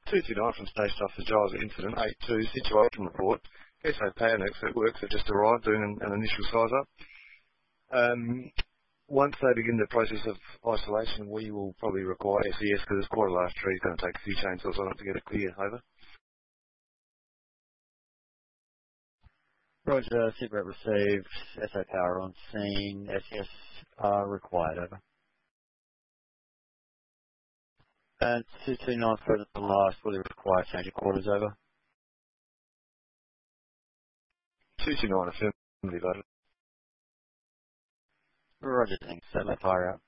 229 from Station Officer Giles incident, 82, situation report. SO Power Networks have just arrived doing an initial size up. Once they begin the process of isolation, we will probably require SES because it's quite a large tree. It's going to take a few chainsaws on it to get it clear. Over. Roger, SITREP received, SO Power on scene, SES required, over. And 229 further to last, will it require change of quarters, over? 229 affirmative, over. Roger, thanks. Fire out.